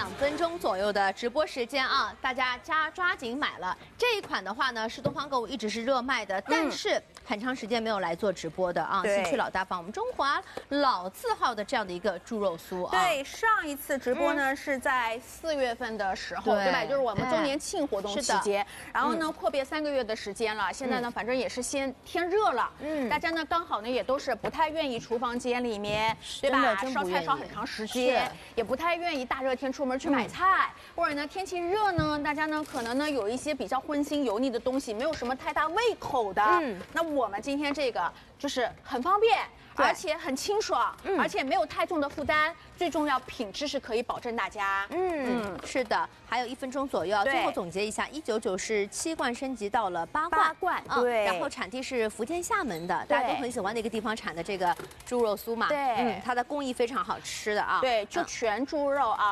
分钟左右的直播时间啊，大家抓紧买了这一款的话呢，是东方购物一直是热卖的，但是很长时间没有来做直播的啊。兴趣老大方，我们中华老字号的这样的一个猪肉酥啊。 对，上一次直播呢是在4月份的时候，对吧？就是我们周年庆活动期间。然后呢，阔别3个月的时间了，现在呢，反正也是天热了，大家呢刚好呢也都是不太愿意厨房间里面，对吧？烧菜烧很长时间，也不太愿意大热天出门去买菜，或者呢天气热呢，大家呢可能呢有一些比较荤腥油腻的东西，没有什么太大胃口的。那我们今天这个就是很方便，而且很清爽，而且没有太重的负担，最重要品质是可以保证大家。 是的，还有1分钟左右啊。最后总结一下，199是7罐升级到了8罐， 对。 然后产地是福建厦门的，大家都很喜欢的一个地方产的这个猪肉酥嘛。 对， 它的工艺非常好吃的啊。 对，就全猪肉啊。